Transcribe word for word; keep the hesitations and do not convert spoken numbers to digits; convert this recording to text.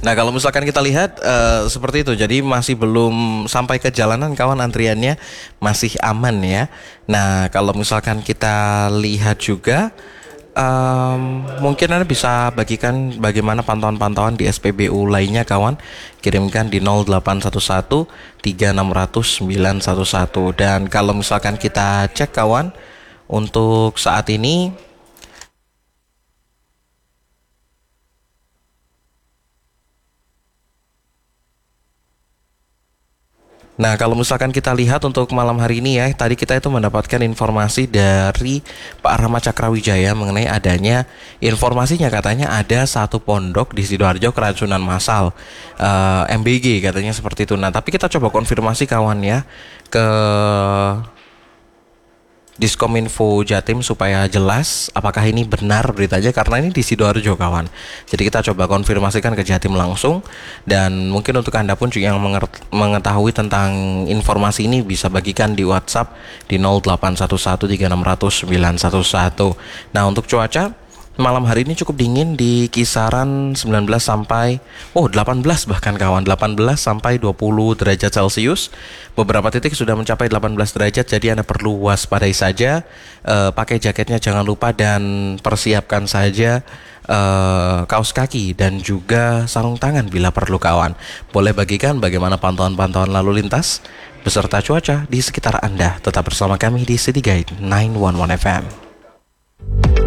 Nah, kalau misalkan kita lihat uh, seperti itu, jadi masih belum sampai ke jalanan kawan, antriannya masih aman ya. Nah, kalau misalkan kita lihat juga, um, mungkin Anda bisa bagikan bagaimana pantauan-pantauan di S P B U lainnya kawan. Kirimkan di nol delapan satu satu tiga enam nol nol sembilan satu satu. Dan kalau misalkan kita cek kawan, untuk saat ini Nah, kalau misalkan kita lihat untuk malam hari ini ya, tadi kita itu mendapatkan informasi dari Pak Rahmat Cakrawijaya mengenai adanya informasinya, katanya ada satu pondok di Sidoarjo keracunan massal, uh, M B G katanya seperti itu. Nah, tapi kita coba konfirmasi kawan ya ke Diskominfo Jatim supaya jelas apakah ini benar beritanya, karena ini di Sidoarjo kawan. Jadi kita coba konfirmasikan ke Jatim langsung, dan mungkin untuk Anda pun juga yang mengetahui tentang informasi ini bisa bagikan di WhatsApp di nol delapan satu satu tiga enam nol nol sembilan satu satu. Nah, untuk cuaca malam hari ini cukup dingin di kisaran sembilan belas sampai oh delapan belas bahkan kawan, delapan belas sampai dua puluh derajat Celcius. Beberapa titik sudah mencapai delapan belas derajat, jadi Anda perlu waspadai saja, uh, pakai jaketnya jangan lupa, dan persiapkan saja uh, kaos kaki dan juga sarung tangan bila perlu kawan. Boleh bagikan bagaimana pantauan-pantauan lalu lintas beserta cuaca di sekitar Anda. Tetap bersama kami di City Guide sembilan satu satu F M.